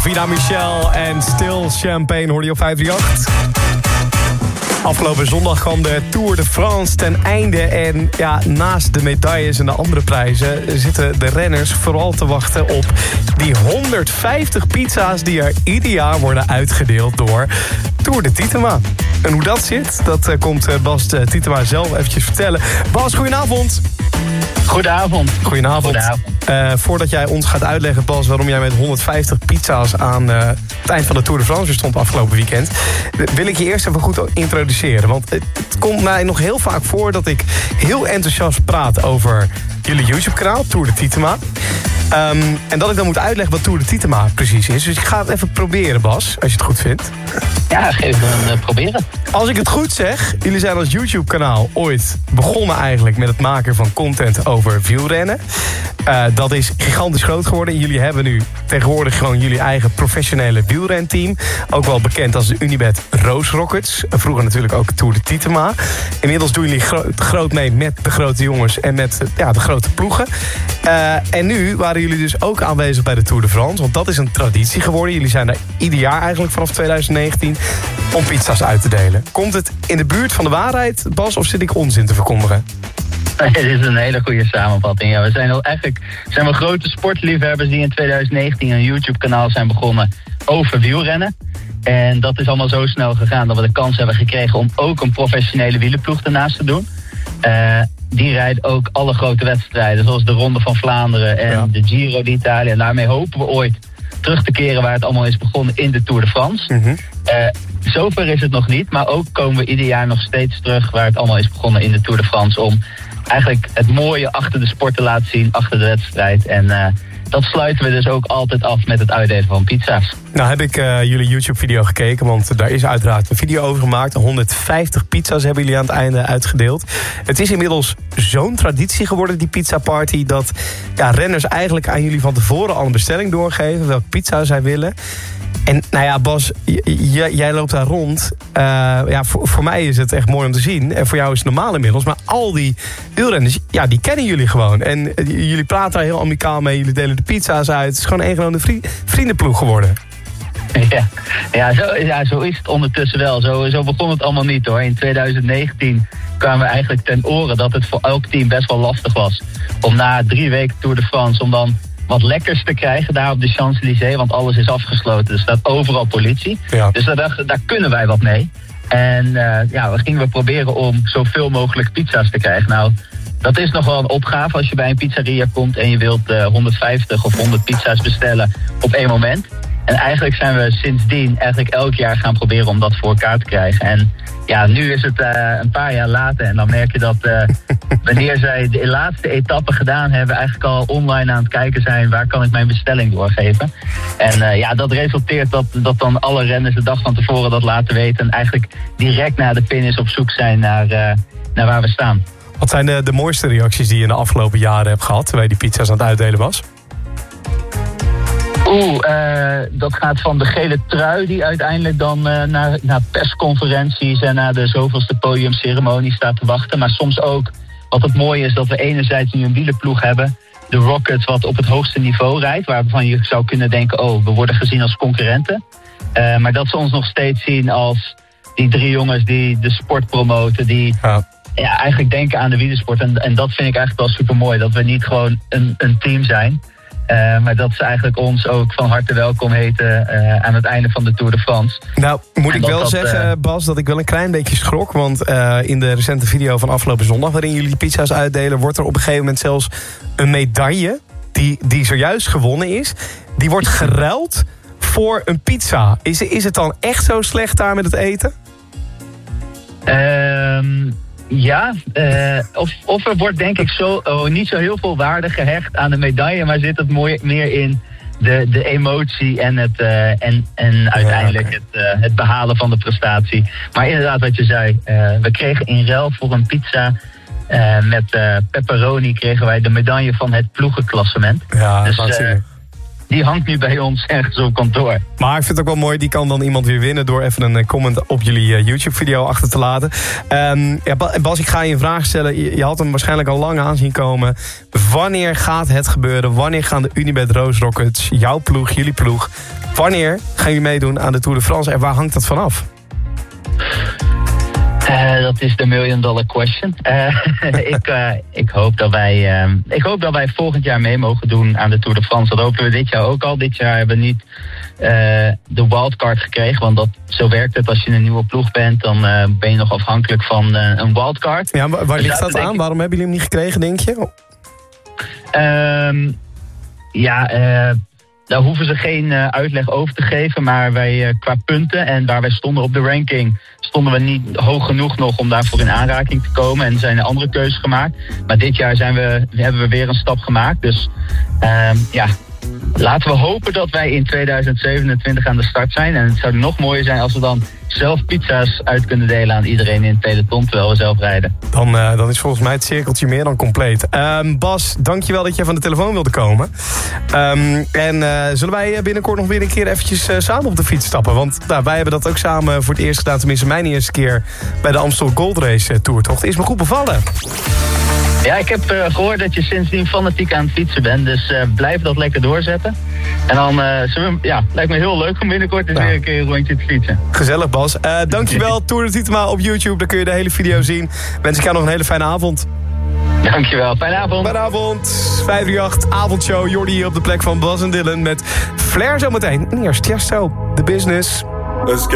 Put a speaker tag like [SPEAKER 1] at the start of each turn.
[SPEAKER 1] Davina Michel en Still Champagne hoorde je op 538. Afgelopen zondag kwam de Tour de France ten einde. En ja, naast de medailles en de andere prijzen zitten de renners vooral te wachten op die 150 pizza's die er ieder jaar worden uitgedeeld door Tour de Titema. En hoe dat zit, dat komt Bas Tietema zelf eventjes vertellen. Bas, goedenavond.
[SPEAKER 2] Goedenavond.
[SPEAKER 1] Voordat jij ons gaat uitleggen, Bas, waarom jij met 150 pizza's aan het eind van de Tour de France stond afgelopen weekend, wil ik je eerst even goed introduceren. Want het komt mij nog heel vaak voor dat ik heel enthousiast praat over jullie YouTube-kanaal, Tour de Titema. En dat ik dan moet uitleggen wat Tour de Titema precies is. Dus ik ga het even proberen, Bas, als je het goed vindt.
[SPEAKER 2] Ja, geef me een proberen.
[SPEAKER 1] Als ik het goed zeg, jullie zijn als YouTube-kanaal ooit begonnen eigenlijk met het maken van content over wielrennen. Dat is gigantisch groot geworden. Jullie hebben nu tegenwoordig gewoon jullie eigen professionele wielrenteam. Ook wel bekend als de Unibet Roos Rockets. Vroeger natuurlijk ook Tour de Titema. Inmiddels doen jullie groot mee met de grote jongens en met de grote ploegen. En nu waren jullie dus ook aanwezig bij de Tour de France. Want dat is een traditie geworden. Jullie zijn daar ieder jaar eigenlijk vanaf 2019 om pizza's uit te delen. Komt het in de buurt van de waarheid, Bas, of zit ik onzin te verkondigen?
[SPEAKER 2] Het is een hele goede samenvatting. Ja, we zijn grote sportliefhebbers die in 2019 een YouTube-kanaal zijn begonnen over wielrennen. En dat is allemaal zo snel gegaan dat we de kans hebben gekregen om ook een professionele wielerploeg ernaast te doen. Die rijdt ook alle grote wedstrijden, zoals de Ronde van Vlaanderen en de Giro d'Italia. En daarmee hopen we ooit terug te keren waar het allemaal is begonnen in de Tour de France.
[SPEAKER 1] Mm-hmm.
[SPEAKER 2] Zover is het nog niet, maar ook komen we ieder jaar nog steeds terug waar het allemaal is begonnen in de Tour de France. Om eigenlijk het mooie achter de sport te laten zien, achter de wedstrijd. En dat sluiten we dus ook altijd af met het uitdelen van pizza's.
[SPEAKER 1] Nou heb ik jullie YouTube-video gekeken, want daar is uiteraard een video over gemaakt. 150 pizza's hebben jullie aan het einde uitgedeeld. Het is inmiddels zo'n traditie geworden, die pizza-party, dat renners eigenlijk aan jullie van tevoren al een bestelling doorgeven, welke pizza zij willen. En nou ja, Bas, jij loopt daar rond. Voor mij is het echt mooi om te zien. En voor jou is het normaal inmiddels. Maar al die wielrenners, die kennen jullie gewoon. En jullie praten daar heel amicaal mee. Jullie delen de pizza's uit. Het is gewoon een gewone vriendenploeg geworden.
[SPEAKER 2] Zo is het ondertussen wel. Zo begon het allemaal niet hoor. In 2019 kwamen we eigenlijk ten oren dat het voor elk team best wel lastig was. Om na 3 weken Tour de France, om dan wat lekkers te krijgen daar op de Champs-Élysées, want alles is afgesloten. Er staat overal politie. Ja. Dus we dachten, daar kunnen wij wat mee. En we gingen proberen om zoveel mogelijk pizza's te krijgen. Nou, dat is nog wel een opgave als je bij een pizzeria komt en je wilt 150 of 100 pizza's bestellen op 1 moment. En eigenlijk zijn we sindsdien eigenlijk elk jaar gaan proberen om dat voor elkaar te krijgen. En nu is het een paar jaar later en dan merk je dat wanneer zij de laatste etappe gedaan hebben, eigenlijk al online aan het kijken zijn, waar kan ik mijn bestelling doorgeven. En dat resulteert dat dan alle renners de dag van tevoren dat laten weten en eigenlijk direct naar de finish op zoek zijn naar waar we staan.
[SPEAKER 1] Wat zijn de mooiste reacties die je in de afgelopen jaren hebt gehad, terwijl je die pizza's aan het uitdelen was?
[SPEAKER 2] Dat gaat van de gele trui die uiteindelijk dan naar persconferenties en naar de zoveelste podiumceremonie staat te wachten. Maar soms ook, wat het mooie is, dat we enerzijds nu een wielerploeg hebben, de Rockets, wat op het hoogste niveau rijdt, waarvan je zou kunnen denken, we worden gezien als concurrenten. Maar dat ze ons nog steeds zien als die 3 jongens die de sport promoten, die eigenlijk denken aan de wielersport. En dat vind ik eigenlijk wel super mooi, dat we niet gewoon een team zijn. Maar dat ze eigenlijk ons ook van harte welkom heten aan het einde van de Tour de France.
[SPEAKER 1] Nou, moet ik wel zeggen, Bas, dat ik wel een klein beetje schrok. Want in de recente video van afgelopen zondag, waarin jullie pizza's uitdelen, wordt er op een gegeven moment zelfs een medaille die zojuist gewonnen is. Die wordt geruild voor een pizza. Is het dan echt zo slecht daar met het eten? Of er wordt denk ik niet zo heel veel waarde gehecht aan de medaille, maar zit het meer in de emotie en uiteindelijk het behalen van de prestatie. Maar inderdaad wat je zei, we kregen in ruil voor een pizza met pepperoni kregen wij de medaille van het ploegenklassement. Ja,
[SPEAKER 2] dus die hangt nu bij ons ergens op kantoor.
[SPEAKER 1] Maar ik vind het ook wel mooi, die kan dan iemand weer winnen door even een comment op jullie YouTube-video achter te laten. Bas, ik ga je een vraag stellen. Je had hem waarschijnlijk al lang aan zien komen. Wanneer gaat het gebeuren? Wanneer gaan de Unibet Rose Rockets, jouw ploeg, jullie ploeg, wanneer gaan jullie meedoen aan de Tour de France en waar hangt dat vanaf?
[SPEAKER 2] Dat is de $1 million question. Ik hoop dat wij volgend jaar mee mogen doen aan de Tour de France. Dat hopen we dit jaar ook al. Dit jaar hebben we niet de wildcard gekregen. Want zo werkt het als je een nieuwe ploeg bent. Dan ben je nog afhankelijk van een wildcard.
[SPEAKER 1] Ja, waar ligt dat aan? Waarom hebben jullie hem niet gekregen, denk je?
[SPEAKER 2] Daar hoeven ze geen uitleg over te geven. Maar wij qua punten en waar wij stonden op de ranking, stonden we niet hoog genoeg nog om daarvoor in aanraking te komen. En er zijn er andere keuzes gemaakt. Maar dit jaar hebben we weer een stap gemaakt. Dus laten we hopen dat wij in 2027 aan de start zijn. En het zou nog mooier zijn als we dan zelf pizza's uit kunnen delen aan iedereen in het peloton terwijl we zelf rijden.
[SPEAKER 1] Dan is volgens mij het cirkeltje meer dan compleet. Bas, dankjewel dat je van de telefoon wilde komen. Zullen wij binnenkort nog weer een keer eventjes samen op de fiets stappen? Want wij hebben dat ook samen voor het eerst gedaan. Tenminste mijn eerste keer bij de Amstel Gold Race Tourtocht. Is me goed bevallen.
[SPEAKER 2] Ja, ik heb gehoord dat je sindsdien fanatiek aan het fietsen bent. Dus blijf dat lekker doorzetten. En dan lijkt me heel leuk om binnenkort eens weer een keer een rondje te fietsen.
[SPEAKER 1] Gezellig, Bas. Dankjewel, Tour de Tietema op YouTube. Daar kun je de hele video zien. Wens ik jou nog een hele fijne avond.
[SPEAKER 2] Dankjewel, fijne avond.
[SPEAKER 1] Fijne avond. 538, avondshow. Jordi hier op de plek van Bas en Dylan met Flair zometeen. En eerst Tiesto, The Business.